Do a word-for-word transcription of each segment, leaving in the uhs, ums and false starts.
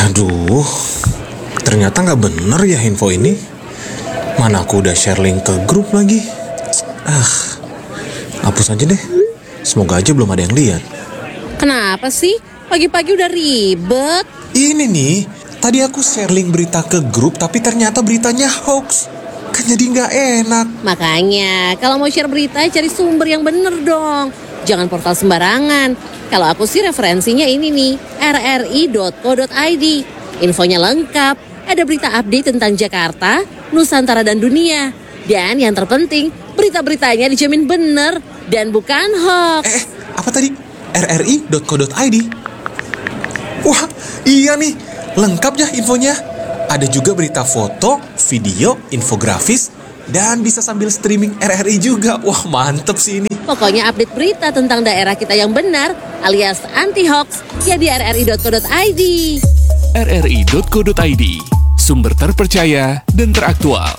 Aduh, ternyata gak bener ya info ini. Mana aku udah share link ke grup lagi. Ah, hapus aja deh. Semoga aja belum ada yang lihat. Kenapa sih? Pagi-pagi udah ribet. Ini nih, tadi aku share link berita ke grup tapi ternyata beritanya hoax. Kan jadi gak enak. Makanya, kalau mau share berita cari sumber yang bener dong. Jangan portal sembarangan. Kalau aku sih referensinya ini nih, r r i dot co dot i d. Infonya lengkap. Ada berita update tentang Jakarta, Nusantara dan dunia. Dan yang terpenting, berita-beritanya dijamin bener dan bukan hoax. Eh, apa tadi? r r i dot co dot i d. Wah, iya nih. Lengkap ya infonya. Ada juga berita foto, video, infografis, dan bisa sambil streaming R R I juga. Wah, mantep sih ini. Pokoknya update berita tentang daerah kita yang benar alias anti-hoax ya di r r i dot co dot i d. r r i dot co dot i d, sumber terpercaya dan teraktual.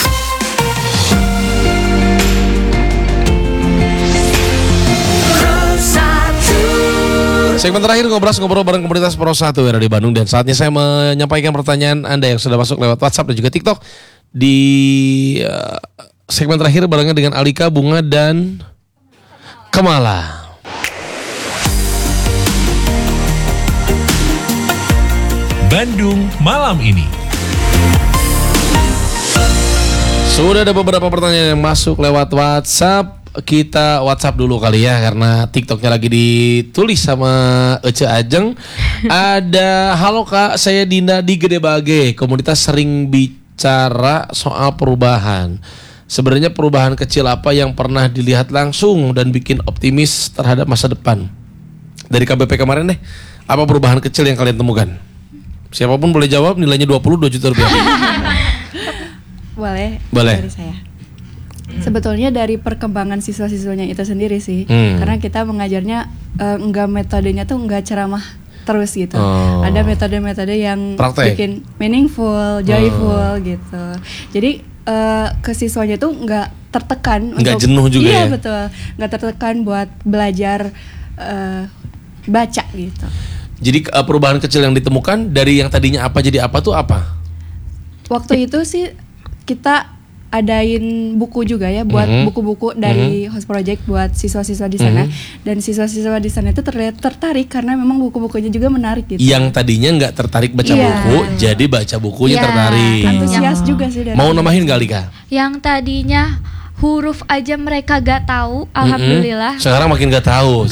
Segmen terakhir ngobrol-ngobrol bareng komunitas Pro satu yang ada di Bandung. Dan saatnya saya menyampaikan pertanyaan Anda yang sudah masuk lewat WhatsApp dan juga TikTok. Di uh, segmen terakhir barengan dengan Alika, Bunga, dan Kamala. Bandung malam ini. Sudah ada beberapa pertanyaan yang masuk lewat WhatsApp. Kita WhatsApp dulu kali ya, karena TikToknya lagi ditulis sama Ece Ajeng. Ada, halo Kak, saya Dinda di Gede Bage. Komunitas sering bicara soal perubahan. Sebenarnya perubahan kecil apa yang pernah dilihat langsung dan bikin optimis terhadap masa depan? Dari K B P kemarin deh, apa perubahan kecil yang kalian temukan? Siapapun boleh jawab, nilainya dua puluh dua juta rupiah. Boleh. Boleh. Dari saya. Sebetulnya dari perkembangan siswa-siswanya itu sendiri sih, hmm. karena kita mengajarnya uh, enggak metodenya tuh enggak ceramah terus gitu. Oh. Ada metode-metode yang praktek, bikin meaningful, joyful oh. gitu. Jadi uh, ke siswanya tuh enggak tertekan, enggak untuk, jenuh juga iya, ya. Iya betul, enggak tertekan buat belajar uh, baca gitu. Jadi uh, perubahan kecil yang ditemukan dari yang tadinya apa jadi apa tuh apa? Waktu itu sih kita adain buku juga ya, buat mm-hmm. buku-buku dari mm-hmm. Host Project buat siswa-siswa di sana, mm-hmm. dan siswa-siswa di sana itu terlihat tertarik karena memang buku-bukunya juga menarik gitu. Yang tadinya nggak tertarik baca yeah. buku, jadi baca bukunya yeah. tertarik. Antusias juga sih. Mau namahin gak Lika? Yang tadinya huruf aja mereka gak tahu, alhamdulillah. Mm-hmm. Sekarang makin gak tahu.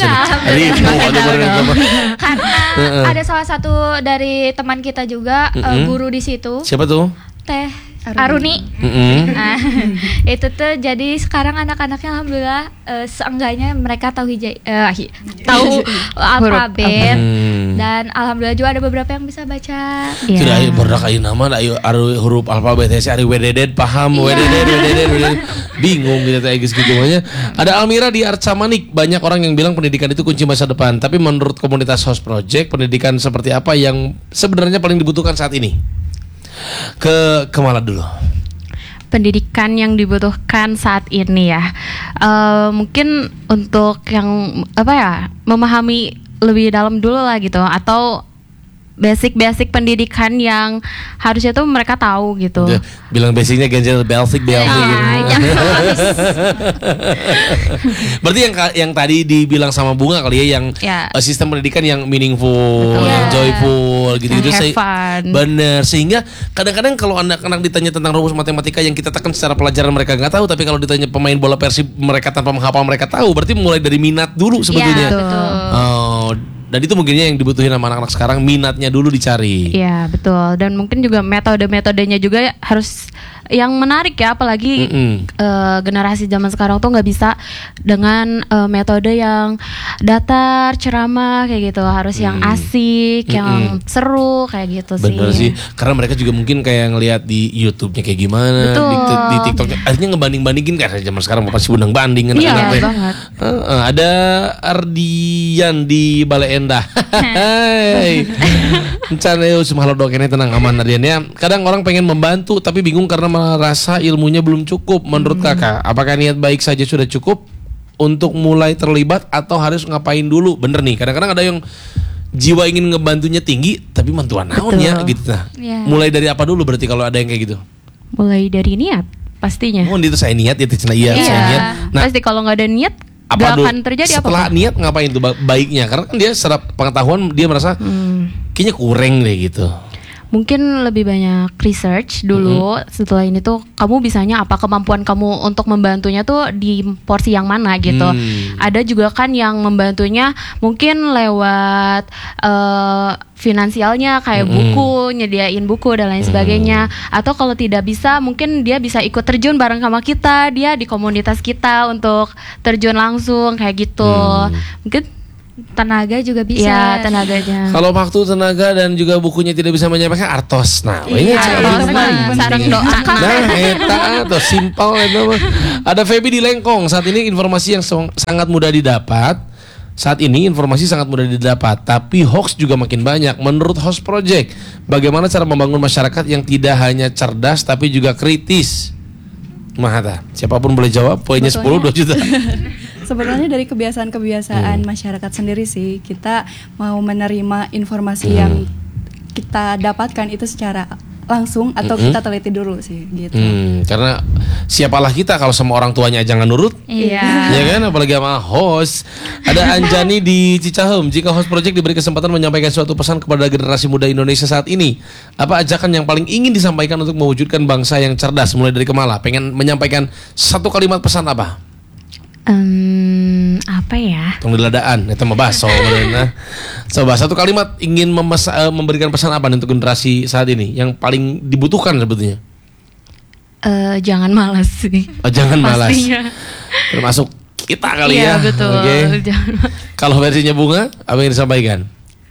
Karena ada salah satu dari teman kita juga, mm-hmm. uh, guru di situ. Siapa tuh? Teh Aruni. Mm-hmm. Nah, itu tuh jadi sekarang anak-anaknya alhamdulillah uh, seenggaknya mereka tahu hijai, uh, hi, tahu alfabet hmm. dan alhamdulillah juga ada beberapa yang bisa baca. Tidak yeah. ayo berdak ayo nama ayo huruf alfabet saya ari wededet paham yeah. wededet wededet wededet bingung gitu teh geus kitu. Ada Almira di Arca Manik, banyak orang yang bilang pendidikan itu kunci masa depan, tapi menurut komunitas Host Project pendidikan seperti apa yang sebenarnya paling dibutuhkan saat ini? Ke Kamala dulu. Pendidikan yang dibutuhkan saat ini ya, uh, mungkin untuk yang apa ya, memahami lebih dalam dulu lah gitu, atau basic-basic pendidikan yang harusnya tuh mereka tahu gitu. Udah, bilang basicnya ganjil basic basic. Ya, Berarti yang yang tadi dibilang sama Bunga kali ya, yang ya. Uh, sistem pendidikan yang meaningful, betul. yang joyful gitu-gitu. Have Se- fun. Bener, sehingga kadang-kadang kalau anak-anak ditanya tentang rumus matematika yang kita tekan secara pelajaran mereka nggak tahu, tapi kalau ditanya pemain bola Persib mereka tanpa menghafal mereka tahu, berarti mulai dari minat dulu sebetulnya. Ya, betul. Oh, dan itu mungkinnya yang dibutuhin sama anak-anak sekarang, minatnya dulu dicari. Iya betul, dan mungkin juga metode-metodenya juga harus yang menarik ya, apalagi uh, generasi zaman sekarang tuh nggak bisa dengan uh, metode yang datar, ceramah kayak gitu, harus mm. yang asik, Mm-mm. yang seru kayak gitu sih. Bener sih, karena mereka juga mungkin kayak ngelihat di YouTube-nya kayak gimana, betul. di, di TikTok-nya, akhirnya ngebanding-bandingin karena zaman sekarang pasti undang banding kan. Iya banget. Uh, uh, ada Ardian di Bale Endah. Hai. Rencana yuk semalo dokennya tenang aman Ardian ya. Kadang orang pengen membantu tapi bingung karena merasa ilmunya belum cukup. Menurut hmm. kakak, apakah niat baik saja sudah cukup untuk mulai terlibat atau harus ngapain dulu? Bener nih, kadang-kadang ada yang jiwa ingin ngebantunya tinggi, tapi bantuan naon ya gitu. Nah, Iya. mulai dari apa dulu berarti kalau ada yang kayak gitu? Mulai dari niat pastinya. Oh, itu saya niat ya, itu iya, Iya, saya niat. Nah, pasti kalau nggak ada niat apa nggak dulu? akan terjadi Setelah apa-apa. niat ngapain tuh ba- baiknya? Karena kan dia secara pengetahuan dia merasa Hmm. kayaknya kurang deh gitu. Mungkin lebih banyak research dulu. Setelah ini tuh kamu bisanya apa, kemampuan kamu untuk membantunya tuh di porsi yang mana gitu. Hmm. Ada juga kan yang membantunya mungkin lewat eh, finansialnya kayak buku, nyediain buku dan lain sebagainya. Atau kalau tidak bisa mungkin dia bisa ikut terjun bareng sama kita, dia di komunitas kita untuk terjun langsung kayak gitu. Mungkin Tenaga juga bisa. ya tenaganya. Kalau waktu, tenaga dan juga bukunya tidak bisa menyampaikan artos. Nah, ini Iya, cara artos itu mah penting. sareng doa. Nah, eta atau simpel itu mah. Ada Feby di Lengkong. Saat ini informasi yang song- sangat mudah didapat. Saat ini informasi sangat mudah didapat, tapi hoax juga makin banyak. Menurut Host Project, bagaimana cara membangun masyarakat yang tidak hanya cerdas tapi juga kritis? Mahata, siapapun boleh jawab. Poinnya sepuluh, dua juta. Sebenarnya dari kebiasaan-kebiasaan masyarakat sendiri sih, kita mau menerima informasi Hmm. yang kita dapatkan itu secara langsung atau Mm-mm. kita teliti dulu sih gitu. Hmm, karena siapalah kita kalau sama orang tuanya aja nggak nurut. Iya. Ya kan, apalagi sama host. Ada Anjani di Cicahem. Jika Host Project diberi kesempatan menyampaikan suatu pesan kepada generasi muda Indonesia saat ini, apa ajakan yang paling ingin disampaikan untuk mewujudkan bangsa yang cerdas? Mulai dari Kemala, pengen menyampaikan satu kalimat pesan apa? Em, apa ya? Tong diladaan, itu mah baso. Nah, coba satu kalimat ingin memes- eh, memberikan pesan apa nih untuk generasi saat ini yang paling dibutuhkan sebetulnya? Eh, jangan malas sih. Oh, jangan malas. Pastinya. Termasuk kita kali Iya, ya. betul. Oke. Jangan- Kalau versinya Bunga, apa yang disampaikan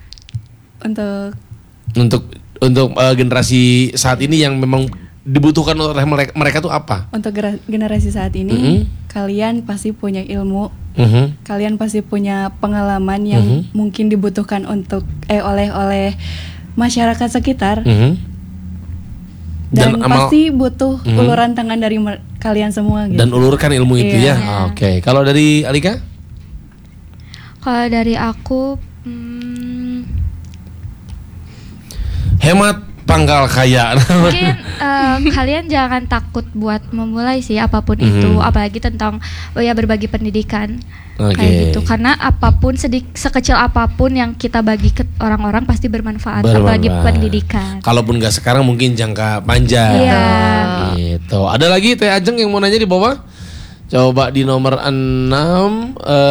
Untuk untuk untuk eh, generasi saat ini yang memang dibutuhkan oleh mereka, mereka tuh apa? untuk gera- generasi saat ini, Mm-mm. kalian pasti punya ilmu, Mhm. kalian pasti punya pengalaman yang Mhm. mungkin dibutuhkan untuk eh oleh oleh masyarakat sekitar. Mhm. Dan, amal- pasti butuh Mhm. uluran tangan dari mer- kalian semua gitu. dan ulurkan ilmu itu Iya. ya. Oke. Kalau dari Alika? Kalau dari aku, hmm, Hemat pangkal kaya. mungkin eh, kalian jangan takut buat memulai sih apapun Mhm. itu, apalagi tentang oh ya berbagi pendidikan. Oke. Kayak gitu, karena apapun sedik, sekecil apapun yang kita bagi ke orang-orang pasti bermanfaat, apalagi Bermanfaat. pendidikan. Kalaupun nggak sekarang mungkin jangka panjang. Iya. Gitu. Ada lagi Teh Ajeng yang mau nanya di bawah? Coba di nomor enam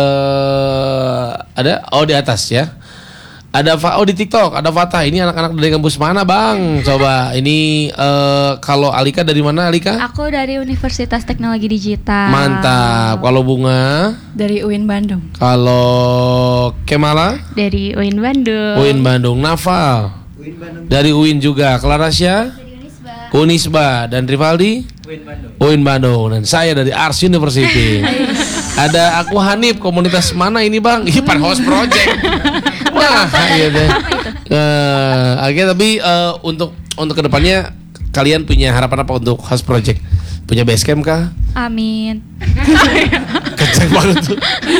eh ada oh di atas ya. Ada Fa- oh di TikTok ada Fatah. Ini anak-anak dari kampus mana, Bang? Coba ini eh kalau Alika dari mana, Alika? Aku dari Universitas Teknologi Digital. Mantap. Kalau Bunga, Dari U I N Bandung. kalau Kemala, Dari U I N Bandung. U I N Bandung. Nafal dari U I N juga. Clarasya Unisba. Dan Rivaldi U I N Bandung. Dan saya dari Ars University. Ada aku Hanif, komunitas mana ini, Bang? Ih, Pan Host Project. Wah, iya deh. Eh, oke, tapi eh, untuk untuk kedepannya kalian punya harapan apa untuk Host Project? Punya base camp kah? Amin. Kenceng banget tuh.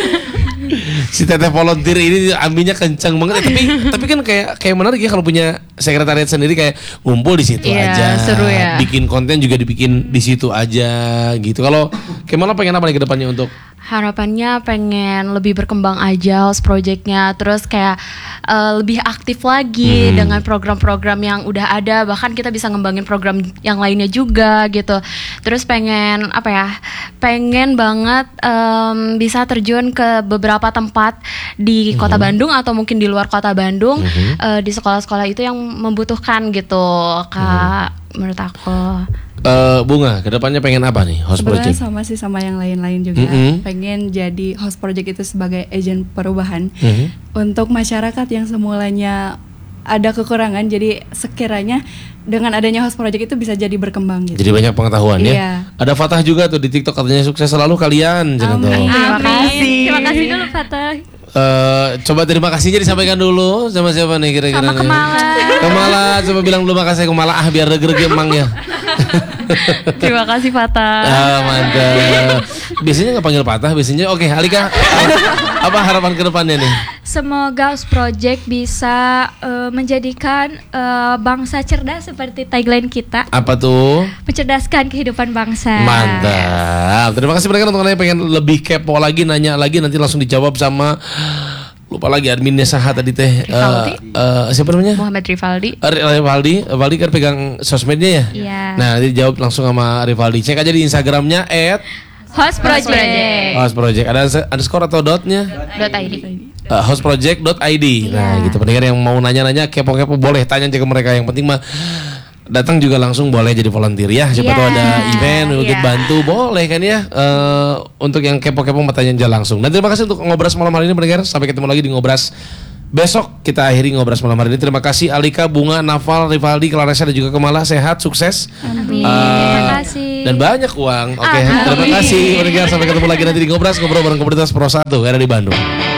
Si Teteh volunteer ini ambilnya kencang banget ya, tapi tapi kan kayak kayak menarik ya kalau punya sekretariat sendiri kayak ngumpul di situ Iya, aja. seru ya. Bikin konten juga dibikin di situ aja gitu. Kalau gimana pengen apa nih ke depannya untuk Harapannya pengen lebih berkembang aja host projectnya, terus kayak eh, lebih aktif lagi Hmm. dengan program-program yang udah ada, bahkan kita bisa ngembangin program yang lainnya juga gitu. Terus pengen apa ya? Pengen banget em, bisa terjun ke beberapa tempat di Kota Bandung atau mungkin di luar Kota Bandung, eh, di sekolah-sekolah itu yang membutuhkan gitu, Kak. Menurut aku. eh, Bunga kedepannya pengen apa nih Host Sebenarnya Project? sama sih sama yang lain-lain juga. Mm-mm. Pengen jadi host project itu sebagai agent perubahan Mhm. untuk masyarakat yang semulanya ada kekurangan. Jadi sekiranya dengan adanya host project itu bisa jadi berkembang gitu. Jadi banyak pengetahuan Iya. ya. Ada Fatah juga tuh di TikTok katanya sukses selalu kalian. Jangan tuh. Terima kasih. Terima kasih dulu Fatah. Eh, coba terima kasihnya disampaikan dulu sama siapa nih kira-kira Sama nih? Kemala. Kemala, coba bilang dulu makasih Kemala ah biar deg-deg emang ya. Terima kasih Fatah. Ah, mantap. Biasanya nggak panggil Patah, biasanya oke. Alika, apa harapan ke depannya nih? Semoga House Project bisa eh, menjadikan eh, bangsa cerdas seperti tagline kita, Apa tuh? mencerdaskan kehidupan bangsa. Mantap. Terima kasih mereka untuk yang pengen lebih kepo lagi, nanya lagi, nanti langsung dijawab sama lupa lagi adminnya saha tadi teh. Rivaldi. Eh, eh, siapa namanya? Muhammad Rivaldi. Eh, Rivaldi. Rivaldi kan pegang sosmednya ya. Iya. Nah, nanti dijawab langsung sama Rivaldi. Cek aja di Instagramnya at House Project. House Project. Ada underscore atau dotnya? Dot I D. Uh, houseproject dot I D. Nah, gitu pendengar yang mau nanya-nanya, kepo-kepo boleh tanya aja ke mereka. Yang penting mah datang juga langsung boleh jadi volunteer ya. Siapa Iya, tahu ada event, ikut iya. bantu boleh kan ya. Uh, untuk yang kepo-kepo mau tanya aja langsung. Dan terima kasih untuk ngobras malam hari ini pendengar. Sampai ketemu lagi di ngobras besok. Kita akhiri ngobras malam hari ini. Terima kasih Alika, Bunga, Naval, Rivaldi, Claresa dan juga Kemala. Sehat, sukses. Amin. Uh, Terima kasih. Dan banyak uang. Oke, Amin. terima kasih pendengar. Sampai ketemu lagi nanti di ngobras ngobrol bareng komunitas Pro satu era di Bandung.